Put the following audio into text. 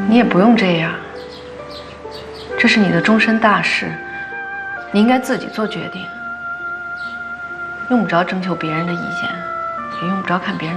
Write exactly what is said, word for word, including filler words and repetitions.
你也不用这样，这是你的终身大事，你应该自己做决定，用不着征求别人的意见，也用不着看别人。